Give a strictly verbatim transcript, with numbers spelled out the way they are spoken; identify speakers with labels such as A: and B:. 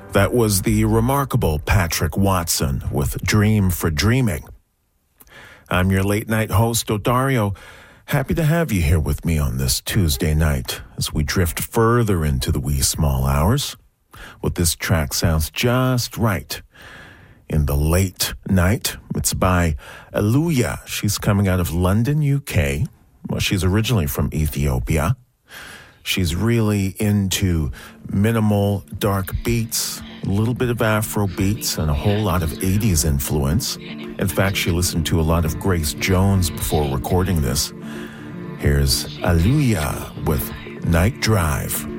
A: That was the remarkable Patrick Watson with Dream for Dreaming. I'm your late-night host, Odario. Happy to have you here with me on this Tuesday night as we drift further into the wee small hours. Well, this track sounds just right in the late night. It's by Aluya. She's coming out of London, U K. Well, she's originally from Ethiopia. She's really into minimal, dark beats, a little bit of Afro beats, and a whole lot of eighties influence. In fact, she listened to a lot of Grace Jones before recording this. Here's Aluya with Night Drive.